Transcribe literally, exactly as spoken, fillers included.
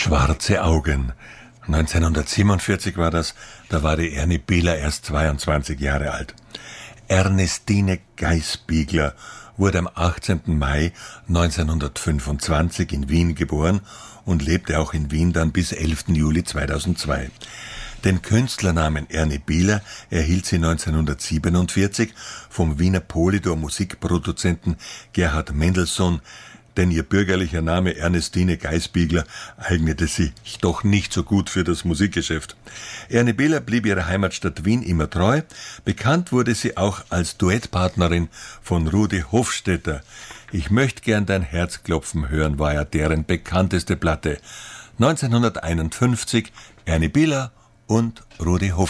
Schwarze Augen. neunzehnhundertsiebenundvierzig war das, da war die Ernie Bieler erst zweiundzwanzig Jahre alt. Ernestine Gaisbiegler wurde am achtzehnten Mai neunzehnhundertfünfundzwanzig in Wien geboren und lebte auch in Wien dann bis elften Juli zweitausendzwei. Den Künstlernamen Ernie Bieler erhielt sie neunzehnhundertsiebenundvierzig vom Wiener Polydor-Musikproduzenten Gerhard Mendelssohn, denn ihr bürgerlicher Name Ernestine Gaisbiegler eignete sich doch nicht so gut für das Musikgeschäft. Ernie Bieler blieb ihrer Heimatstadt Wien immer treu. Bekannt wurde sie auch als Duettpartnerin von Rudi Hofstetter. Ich möchte gern dein Herzklopfen hören, war ja deren bekannteste Platte. neunzehnhunderteinundfünfzig Ernie Bieler und Rudi Hofstetter.